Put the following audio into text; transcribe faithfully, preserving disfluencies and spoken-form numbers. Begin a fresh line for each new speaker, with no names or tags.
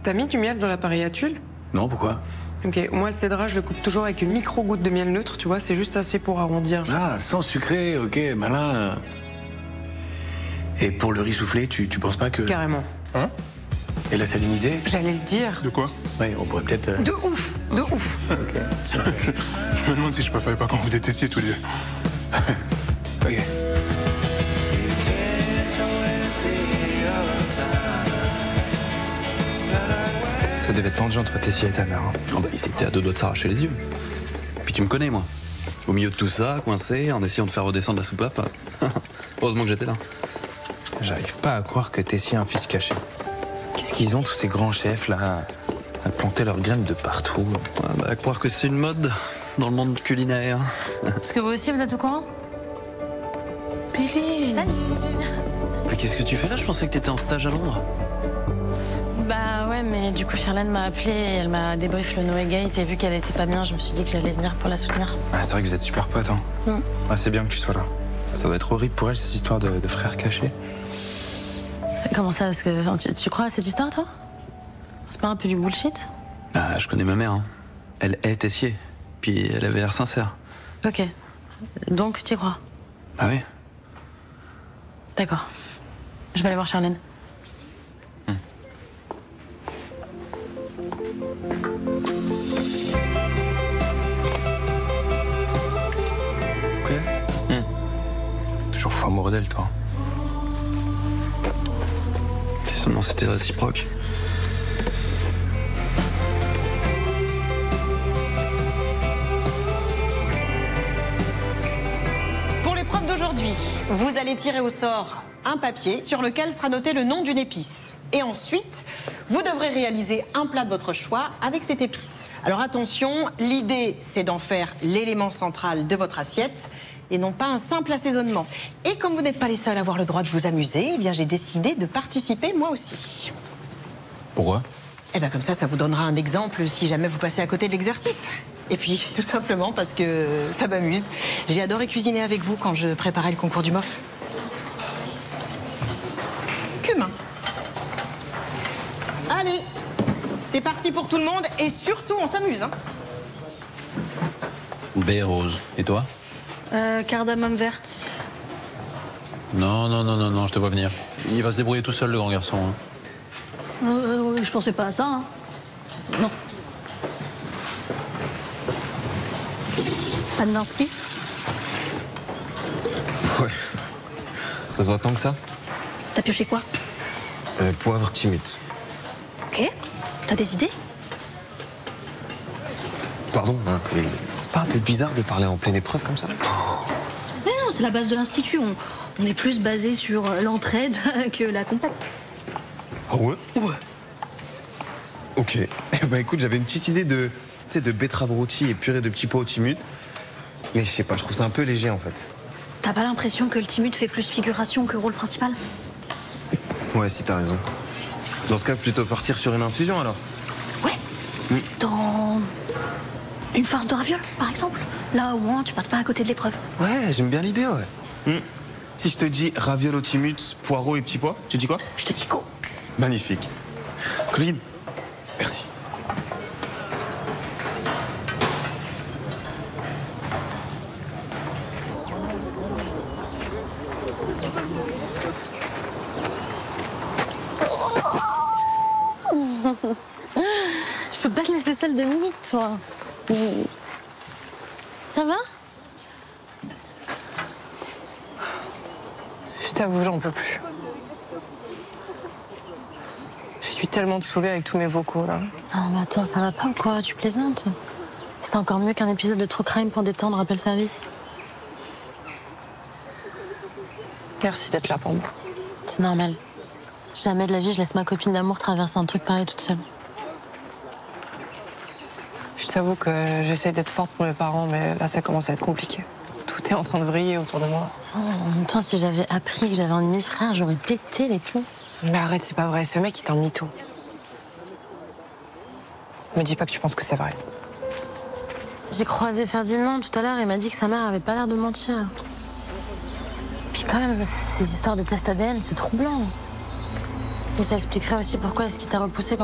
T'as mis du miel dans l'appareil à tuile?
Non, pourquoi?
Ok, moi le cédra, je le coupe toujours avec une micro-goutte de miel neutre, tu vois, c'est juste assez pour arrondir.
Ah, sans sucré, ok, malin. Et pour le riz soufflé, tu, tu penses pas que...
Carrément.
Hein? Et la salinisée?
J'allais le dire.
De quoi?
Oui, on pourrait peut-être... euh,
De ouf, de ouf.
Ok.
Je me demande si je préférais pas quand vous détestiez tous les deux.
Ok.
Ça devait être tendu entre Tessie et ta mère. Hein.
Oh bah, ils étaient à deux doigts de s'arracher les yeux. Puis tu me connais, moi. Au milieu de tout ça, coincé, en essayant de faire redescendre la soupape. Heureusement que j'étais là.
J'arrive pas à croire que Tessie a un fils caché. Qu'est-ce qu'ils ont, tous ces grands chefs, là, à planter leurs graines de partout?
Ouais, bah, à croire que c'est une mode dans le monde culinaire.
Parce que vous aussi, vous êtes au courant?
Billy.
Mais qu'est-ce que tu fais là? Je pensais que t'étais en stage à Londres.
Bah ouais, mais du coup, Charlène m'a appelé, elle m'a débrief le Noé Gate et vu qu'elle était pas bien, je me suis dit que j'allais venir pour la soutenir.
Ah, c'est vrai que vous êtes super potes, hein.
Mm.
Ah, c'est bien que tu sois là. Ça, ça doit être horrible pour elle, cette histoire de, de frères cachés.
Comment ça? Parce que tu, tu crois à cette histoire, toi? C'est pas un peu du bullshit?
Ah, je connais ma mère. Hein. Elle est Tessier. Puis elle avait l'air sincère.
Ok. Donc, tu y crois?
Ah oui?
D'accord. Je vais aller voir Charlène.
Ok. Hmm. Toujours fou amoureux d'elle, toi.
Si seulement c'était réciproque.
Pour l'épreuve d'aujourd'hui, vous allez tirer au sort un papier sur lequel sera noté le nom d'une épice. Et ensuite, vous devrez réaliser un plat de votre choix avec cette épice. Alors attention, l'idée, c'est d'en faire l'élément central de votre assiette et non pas un simple assaisonnement. Et comme vous n'êtes pas les seuls à avoir le droit de vous amuser, eh bien j'ai décidé de participer moi aussi.
Pourquoi?
Eh bien comme ça, ça vous donnera un exemple si jamais vous passez à côté de l'exercice. Et puis, tout simplement parce que ça m'amuse. J'ai adoré cuisiner avec vous quand je préparais le concours du M O F. Cumin. Allez, c'est parti pour tout le monde et surtout, on s'amuse, hein.
Baie rose. Et toi?
Euh, cardamome verte.
Non, non, non, non, non, je te vois venir. Il va se débrouiller tout seul, le grand garçon. Hein.
Euh, oui, je pensais pas à ça. Hein. Non. Pas de l'inspi?
Ouais. Ça se voit tant que ça?
T'as pioché quoi?
euh, Poivre timut.
Ok. T'as des idées?
Pardon, hein, collègue. C'est pas un peu bizarre de parler en pleine épreuve comme ça?
Mais non, c'est la base de l'Institut. On, on est plus basé sur l'entraide que la compète.
Ah ouais? Ouais. Ok. Eh ben écoute, j'avais une petite idée de, tu sais, de betterave rôti et purée de petits pois au timut. Mais je sais pas, je trouve ça un peu léger en fait.
T'as pas l'impression que le timut fait plus figuration que rôle principal?
Ouais, si t'as raison. Dans ce cas, plutôt partir sur une infusion alors.
Ouais.
Mm.
Dans une farce de ravioles, par exemple. Là, au moins, tu passes pas à côté de l'épreuve.
Ouais, j'aime bien l'idée, ouais. Mm. Si je te dis ravioles au timut, poireaux et petits pois, tu dis quoi?
Je te dis go.
Magnifique. Colline, merci.
Je peux pas te laisser seule deux minutes, toi. Ça va?
Je t'avoue, j'en peux plus. Je suis tellement saoulée avec tous mes vocaux, là.
Non, mais attends, ça va pas ou quoi? Tu plaisantes? C'était encore mieux qu'un épisode de True Crime pour détendre Appel Service.
Merci d'être là pour moi.
C'est normal. Jamais de la vie, je laisse ma copine d'amour traverser un truc pareil toute seule.
Je t'avoue que j'essaie d'être forte pour mes parents, mais là, ça commence à être compliqué. Tout est en train de vriller autour de moi.
Oh, en même temps, si j'avais appris que j'avais un demi-frère, j'aurais pété les plombs.
Mais arrête, c'est pas vrai. Ce mec, il est un mytho. Me dis pas que tu penses que c'est vrai.
J'ai croisé Ferdinand tout à l'heure, il m'a dit que sa mère avait pas l'air de mentir. Puis quand même, ces histoires de test A D N, c'est troublant. Mais ça expliquerait aussi pourquoi est-ce qu'il t'a repoussé quand